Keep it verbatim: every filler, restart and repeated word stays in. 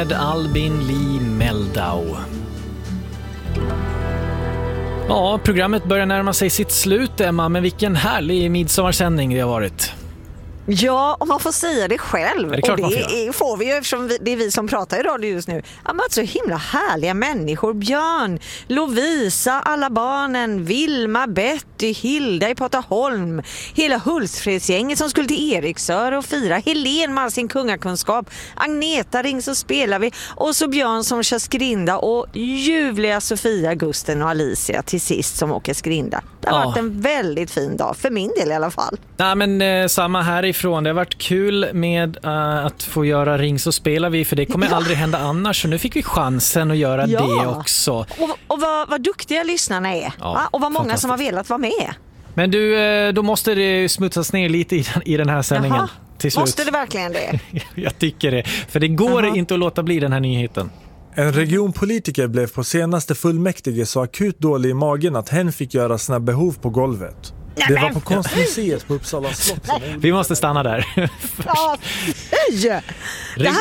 Med Albin Lee Meldau. Ja, programmet börjar närma sig sitt slut, Emma, men vilken härlig midsommarsändning det har varit. Ja, och man får säga det själv. Ja, det är klart och det man får är, får vi ju eftersom vi, det är vi som pratar i radio just nu. Ja, men så himla härliga människor. Björn, Lovisa, alla barnen, Vilma, Betty, Hilda i Pataholm, hela Hultsfredsgänget som skulle till Eriksör och fira, Helen med sin kungakunskap, Agneta rings och spelar vi, och så Björn som kör skrinda och ljuvliga Sofia, Gusten och Alicia till sist som åker skrinda. Det har Ja. varit en väldigt fin dag, för min del i alla fall. Nej, men eh, samma härifrån. Det har varit kul med uh, att få göra Rings och spelar vi, för det kommer Ja. aldrig hända annars, så nu fick vi chansen att göra Ja. det också. Och, och vad, vad duktiga lyssnarna är. Ja, va? Och vad många som har fantastiskt. velat vara med. Men du, eh, då måste det smutsas ner lite i den, i den här sändningen. Jaha. Till slut. Måste det verkligen det? Jag tycker det. För det går Jaha. inte att låta bli den här nyheten. En regionpolitiker blev på senaste fullmäktige så akut dålig i magen att hen fick göra sina behov på golvet. Det var på Konstmuseet på Uppsala slott som Vi måste stanna där. Ja, fy! Det här